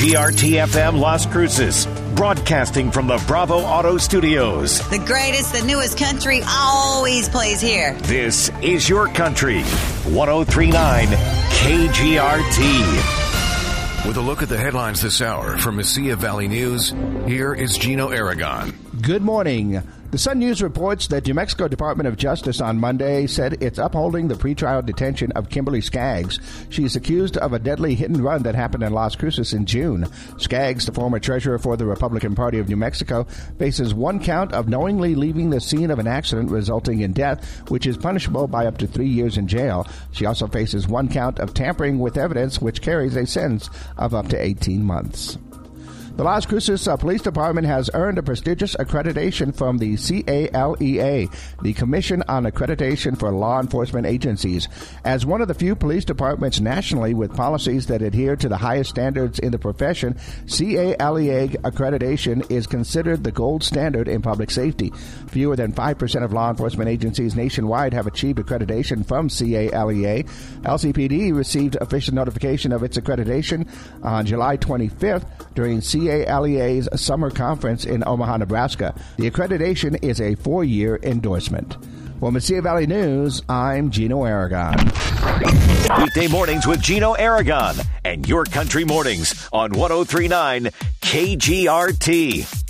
KGRT-FM Las Cruces, broadcasting from the Bravo Auto Studios. The greatest, the newest country always plays here. This is your country. 103.9 KGRT. With a look at the headlines this hour from Mesilla Valley News, here is Gino Aragon. Good morning. The Sun News reports that New Mexico Department of Justice on Monday said it's upholding the pretrial detention of Kimberly Skaggs. She's accused of a deadly hit-and-run that happened in Las Cruces in June. Skaggs, the former treasurer for the Republican Party of New Mexico, faces one count of knowingly leaving the scene of an accident resulting in death, which is punishable by up to 3 years in jail. She also faces one count of tampering with evidence, which carries a sentence of up to 18 months. The Las Cruces Police Department has earned a prestigious accreditation from the CALEA, the Commission on Accreditation for Law Enforcement Agencies. As one of the few police departments nationally with policies that adhere to the highest standards in the profession, CALEA accreditation is considered the gold standard in public safety. Fewer than 5% of law enforcement agencies nationwide have achieved accreditation from CALEA. LCPD received official notification of its accreditation on July 25th during CALEA's summer conference in Omaha, Nebraska. The accreditation is a 4-year endorsement. For Mesilla Valley News, I'm Gino Aragon. Weekday mornings with Gino Aragon and Your Country Mornings on 103.9 KGRT.